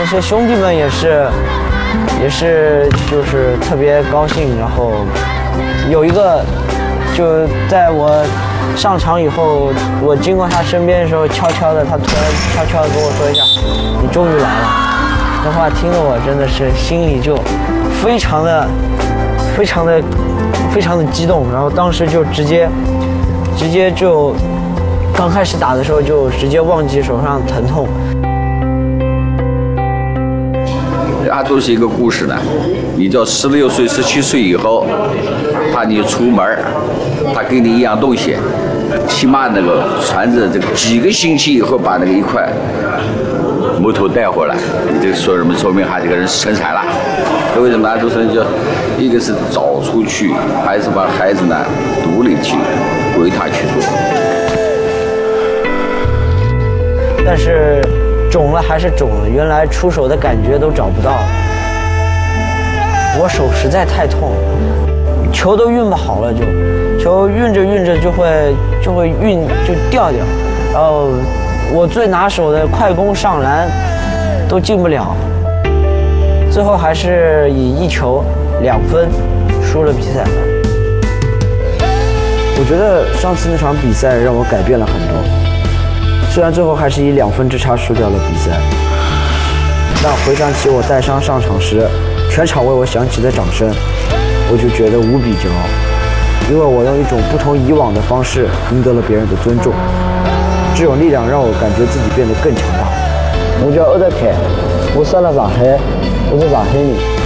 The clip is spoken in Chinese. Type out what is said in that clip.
些兄弟们也是就是特别高兴。然后有一个就在我上场以后，我经过他身边的时候，悄悄的，他突然悄悄的跟我说一下：“你终于来了。”这话听得我真的是心里就非常的激动。然后当时就直接就刚开始打的时候就直接忘记手上疼痛。 它都是一个故事的。你叫16岁、17岁以后，你出门，他给你一样东西，起码那个船子这个几个星期以后把那个一块木头带回来，你这说明他这个人生产了。为什么都是叫一个是找出去，还是把孩子呢独立去归他去做？ 但是肿了还是肿了，原来出手的感觉都找不到了。我手实在太痛了，球都运不好了，球运着就会运就掉，然后我最拿手的快攻上篮都进不了，最后还是以1球2分输了比赛。我觉得上次那场比赛让我改变了很多，虽然最后还是以2分之差输掉了比赛，但回想起我带伤上场时全场为我响起的掌声，我就觉得无比骄傲，因为我用一种不同以往的方式赢得了别人的尊重。这种力量让我感觉自己变得更强大。我叫欧德凯，我生了上海，我是上海人。